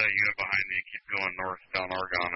you have behind me keep going north down Argonne.